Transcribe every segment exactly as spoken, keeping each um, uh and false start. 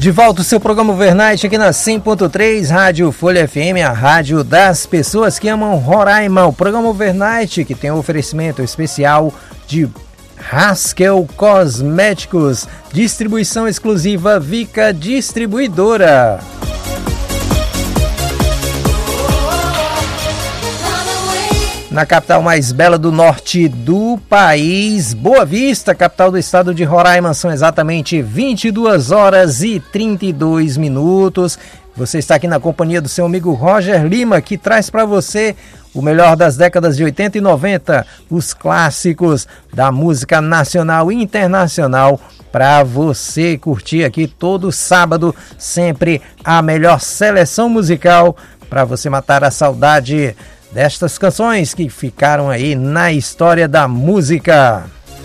De volta o seu programa Overnight aqui na cem ponto três, Rádio Folha F M, a rádio das pessoas que amam Roraima. O programa Overnight que tem um oferecimento especial de Haskell Cosméticos, distribuição exclusiva Vica Distribuidora. Na capital mais bela do norte do país, Boa Vista, capital do estado de Roraima, são exatamente vinte e duas horas e trinta e dois minutos. Você está aqui na companhia do seu amigo Roger Lima, que traz para você o melhor das décadas de oitenta e noventa, os clássicos da música nacional e internacional, para você curtir aqui todo sábado, sempre a melhor seleção musical, para você matar a saudade destas canções que ficaram aí na história da música.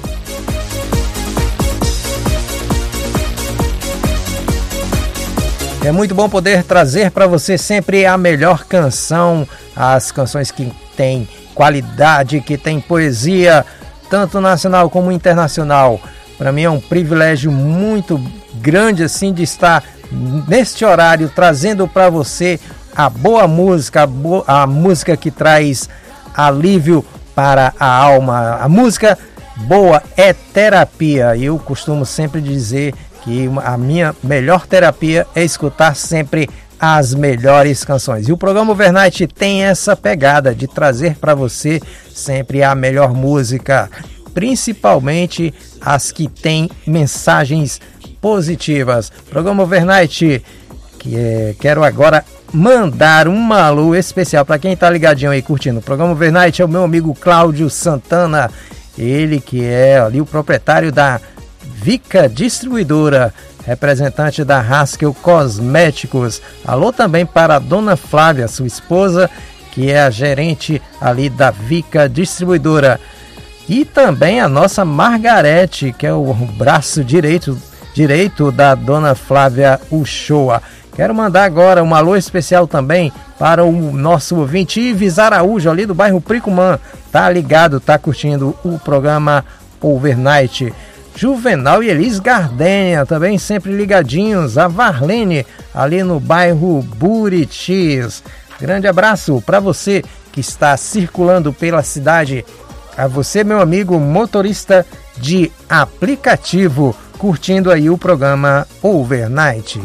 É muito bom poder trazer para você sempre a melhor canção, as canções que têm qualidade, que têm poesia, tanto nacional como internacional. Para mim é um privilégio muito grande assim de estar neste horário trazendo para você a boa música, a, bo- a música que traz alívio para a alma. A música boa é terapia. E eu costumo sempre dizer que uma, a minha melhor terapia é escutar sempre as melhores canções. E o programa Overnight tem essa pegada de trazer para você sempre a melhor música, principalmente as que têm mensagens positivas. Programa Overnight, que é, quero agora mandar um alô especial para quem tá ligadinho aí curtindo o programa Overnight, é o meu amigo Cláudio Santana, ele que é ali o proprietário da Vica Distribuidora, representante da Haskell Cosméticos. Alô também para a dona Flávia, sua esposa, que é a gerente ali da Vica Distribuidora, e também a nossa Margarete, que é o braço direito, direito da dona Flávia Uchoa. Quero mandar agora um alô especial também para o nosso ouvinte Ives Araújo, ali do bairro Pricumã. Tá ligado, tá curtindo o programa Overnight. Juvenal e Elis Gardenha, também sempre ligadinhos. A Varlene, ali no bairro Buritis. Grande abraço para você que está circulando pela cidade. A você, meu amigo motorista de aplicativo, curtindo aí o programa Overnight.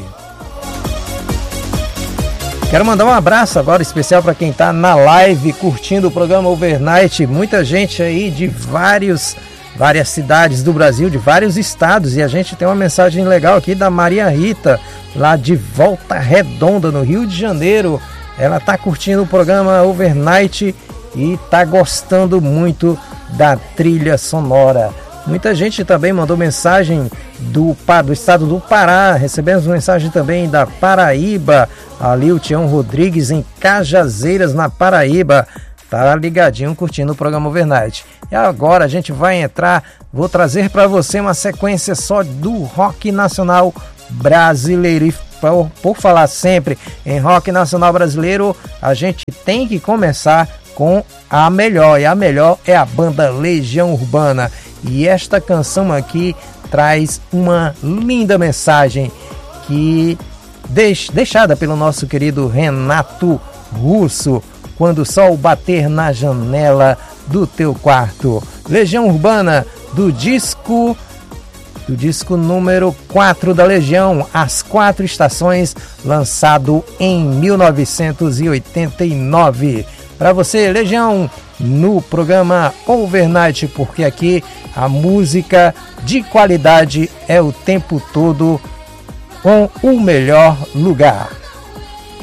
Quero mandar um abraço agora especial para quem está na live curtindo o programa Overnight. Muita gente aí de vários, várias cidades do Brasil, de vários estados. E a gente tem uma mensagem legal aqui da Maria Rita, lá de Volta Redonda, no Rio de Janeiro. Ela está curtindo o programa Overnight e está gostando muito da trilha sonora. Muita gente também mandou mensagem do, do estado do Pará. Recebemos mensagem também da Paraíba. Ali o Tião Rodrigues em Cajazeiras, na Paraíba. Tá ligadinho curtindo o programa Overnight. E agora a gente vai entrar, vou trazer para você uma sequência só do rock nacional brasileiro. E por, por falar sempre em rock nacional brasileiro, a gente tem que começar com a melhor. E a melhor é a banda Legião Urbana. E esta canção aqui traz uma linda mensagem que deix, deixada pelo nosso querido Renato Russo. Quando o sol bater na janela do teu quarto. Legião Urbana, do disco do disco número quatro da Legião, As Quatro Estações, lançado em mil novecentos e oitenta e nove. Para você, Legião, no programa Overnight, porque aqui a música de qualidade é o tempo todo com o melhor lugar.